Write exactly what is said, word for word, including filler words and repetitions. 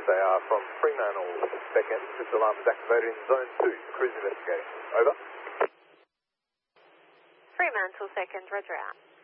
They are from Fremantle, second. This alarm is activated in zone two. Cruise investigation. Over. Fremantle, second. Roger out.